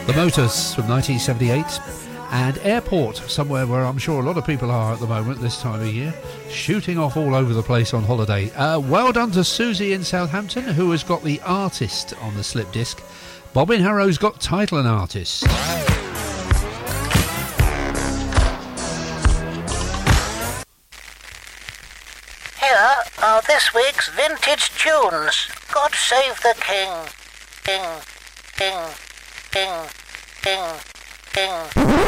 The Motors from 1978. And Airport, somewhere where I'm sure a lot of people are at the moment this time of year, shooting off all over the place on holiday. Well done to Susie in Southampton, who has got The Artist on the slip disc. Bobbin Harrow's got Title and Artist. Here are this week's vintage tunes. God save the King. King, King, King, King, King.